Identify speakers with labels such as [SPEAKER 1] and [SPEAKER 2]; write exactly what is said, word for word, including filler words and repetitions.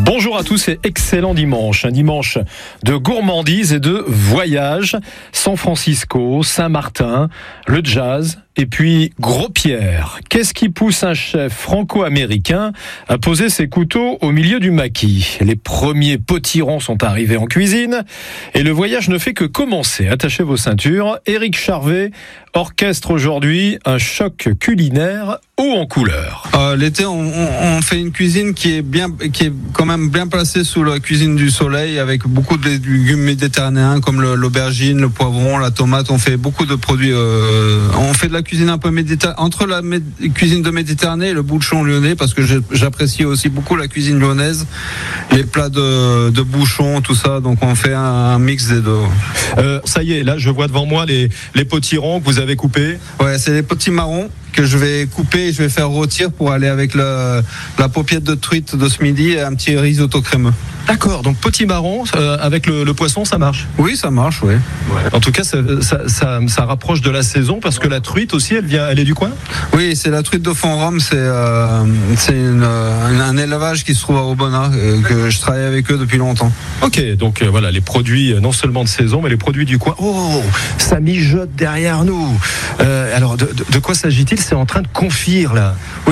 [SPEAKER 1] Bonjour à tous et excellent dimanche. Un dimanche de gourmandise et de voyage. San Francisco, Saint-Martin, le jazz et puis Gros-Pierre. Qu'est-ce qui pousse un chef franco-américain à poser ses couteaux au milieu du maquis? Les premiers potirons sont arrivés en cuisine et le voyage ne fait que commencer. Attachez vos ceintures. Éric Charvet orchestre aujourd'hui un choc culinaire haut en couleur.
[SPEAKER 2] Euh, l'été, on, on, on fait une cuisine qui est bien, qui est quand même bien placée sous la cuisine du soleil, avec beaucoup de légumes méditerranéens comme le, l'aubergine, le poivron, la tomate. On fait beaucoup de produits. Euh, on fait de la cuisine un peu méditerranéenne, entre la mé- cuisine de Méditerranée et le bouchon lyonnais, parce que j'apprécie aussi beaucoup la cuisine lyonnaise, les plats de, de bouchon, tout ça. Donc on fait un, un mix des deux.
[SPEAKER 1] Euh, ça y est, là je vois devant moi les, les potirons que vous avez coupés.
[SPEAKER 2] Ouais, c'est les petits marrons que je vais couper et je vais faire rôtir pour aller avec le, la paupiette de truite de ce midi et un petit risotto crémeux.
[SPEAKER 1] D'accord, donc petit marron euh, avec le, le poisson, ça marche.
[SPEAKER 2] Oui, ça marche, oui.
[SPEAKER 1] Ouais. En tout cas, ça, ça, ça, ça rapproche de la saison parce que la truite aussi, elle vient, elle est du coin.
[SPEAKER 2] Oui, c'est la truite de Font-Rome, c'est, euh, c'est une, un, un élevage qui se trouve à Aubenas, euh, que je travaille avec eux depuis longtemps.
[SPEAKER 1] Ok, donc euh, voilà, les produits euh, non seulement de saison, mais les produits du coin. Oh, ça mijote derrière nous. Euh, alors, de, de, de quoi s'agit-il? C'est en train de confire là.
[SPEAKER 2] Oui,